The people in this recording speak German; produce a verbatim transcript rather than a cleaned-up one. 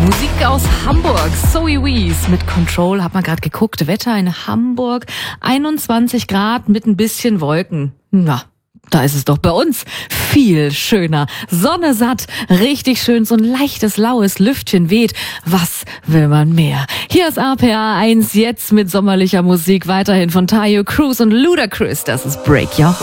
Musik aus Hamburg, Zoe Wees mit Control, hat man gerade geguckt, Wetter in Hamburg, einundzwanzig Grad mit ein bisschen Wolken. Na, da ist es doch bei uns viel schöner. Sonne satt, richtig schön, so ein leichtes, laues Lüftchen weht. Was will man mehr? Hier ist R P R eins, jetzt mit sommerlicher Musik, weiterhin von Tayo Cruz und Ludacris. Das ist Break Your Heart.